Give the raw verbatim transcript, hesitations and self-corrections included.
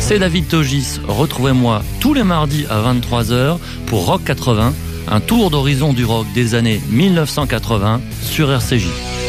C'est David Togis. Retrouvez-moi tous les mardis à vingt-trois heures pour Rock quatre-vingts, un tour d'horizon du rock des années mille neuf cent quatre-vingts sur R C J.